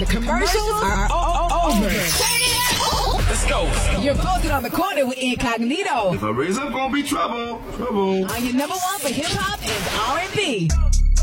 commercials are over. Let's go. You're posted on the corner with Incognito. If I raise up, gonna be trouble. On your number one for hip hop and R&B.